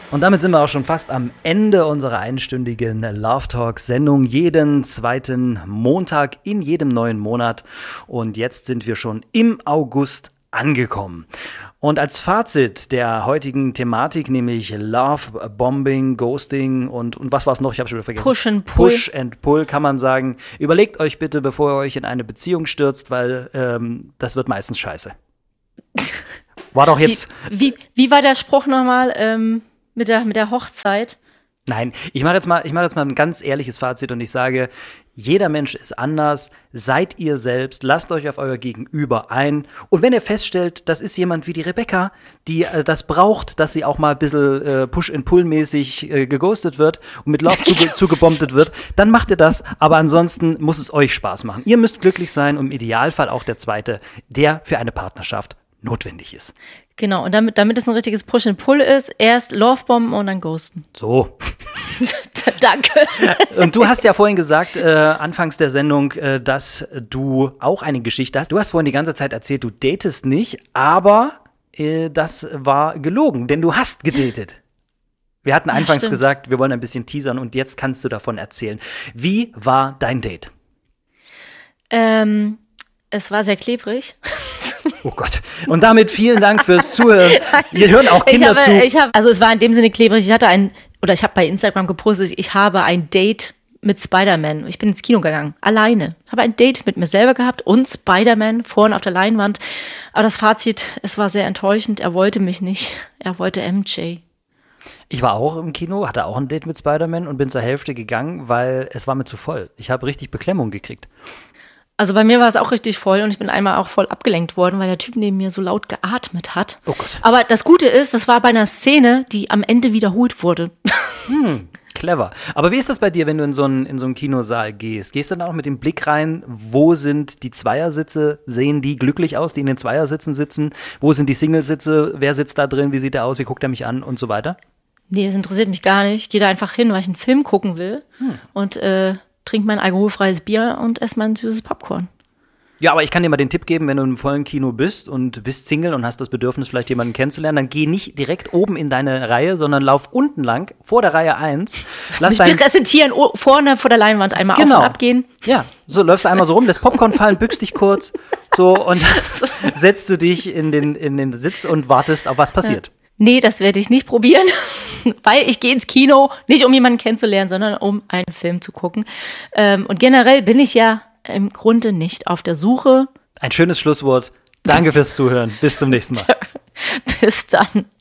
Und damit sind wir auch schon fast am Ende unserer einstündigen Love Talk-Sendung. Jeden zweiten Montag in jedem neuen Monat. Und jetzt sind wir schon im August angekommen. Und als Fazit der heutigen Thematik, nämlich Love, Bombing, Ghosting und was war es noch? Ich habe schon wieder vergessen. Push and Pull. Push and Pull kann man sagen. Überlegt euch bitte, bevor ihr euch in eine Beziehung stürzt, weil das wird meistens scheiße. War doch jetzt. Wie war der Spruch nochmal mit der Hochzeit? Nein, ich mache jetzt mal ein ganz ehrliches Fazit und ich sage, jeder Mensch ist anders, seid ihr selbst, lasst euch auf euer Gegenüber ein. Und wenn ihr feststellt, das ist jemand wie die Rebecca, die das braucht, dass sie auch mal ein bisschen Push-and-Pull-mäßig geghostet wird und mit Love zugebombt wird, dann macht ihr das. Aber ansonsten muss es euch Spaß machen. Ihr müsst glücklich sein und im Idealfall auch der Zweite, der für eine Partnerschaft notwendig ist. Genau, und damit es ein richtiges Push and Pull ist, erst Lovebomben und dann ghosten. So. Danke. Und du hast ja vorhin gesagt, anfangs der Sendung, dass du auch eine Geschichte hast. Du hast vorhin die ganze Zeit erzählt, du datest nicht, aber das war gelogen, denn du hast gedatet. Wir hatten anfangs gesagt, wir wollen ein bisschen teasern und jetzt kannst du davon erzählen. Wie war dein Date? Es war sehr klebrig. Oh Gott. Und damit vielen Dank fürs Zuhören. Wir hören auch Kinder zu. Also es war in dem Sinne klebrig. Ich habe bei Instagram gepostet, ich habe ein Date mit Spider-Man. Ich bin ins Kino gegangen, alleine. Ich habe ein Date mit mir selber gehabt und Spider-Man vorne auf der Leinwand. Aber das Fazit, es war sehr enttäuschend. Er wollte mich nicht. Er wollte MJ. Ich war auch im Kino, hatte auch ein Date mit Spider-Man und bin zur Hälfte gegangen, weil es war mir zu voll. Ich habe richtig Beklemmung gekriegt. Also bei mir war es auch richtig voll und ich bin einmal auch voll abgelenkt worden, weil der Typ neben mir so laut geatmet hat. Oh Gott. Aber das Gute ist, das war bei einer Szene, die am Ende wiederholt wurde. Clever. Aber wie ist das bei dir, wenn du in so einen Kinosaal gehst? Gehst du dann auch mit dem Blick rein, wo sind die Zweiersitze? Sehen die glücklich aus, die in den Zweiersitzen sitzen? Wo sind die Singlesitze? Wer sitzt da drin? Wie sieht der aus? Wie guckt er mich an? Und so weiter? Nee, das interessiert mich gar nicht. Ich gehe da einfach hin, weil ich einen Film gucken will. Und trink mein alkoholfreies Bier und esse mein süßes Popcorn. Ja, aber ich kann dir mal den Tipp geben, wenn du im vollen Kino bist und bist Single und hast das Bedürfnis, vielleicht jemanden kennenzulernen, dann geh nicht direkt oben in deine Reihe, sondern lauf unten lang, vor der Reihe 1. Lass mich präsentieren, vorne vor der Leinwand einmal auf und ab gehen. Ja, so läufst du einmal so rum, lässt Popcorn fallen, bückst dich kurz so und setzt du dich in den Sitz und wartest, auf was passiert. Nee, das werde ich nicht probieren, weil ich gehe ins Kino, nicht um jemanden kennenzulernen, sondern um einen Film zu gucken. Und generell bin ich ja im Grunde nicht auf der Suche. Ein schönes Schlusswort. Danke fürs Zuhören. Bis zum nächsten Mal. Bis dann.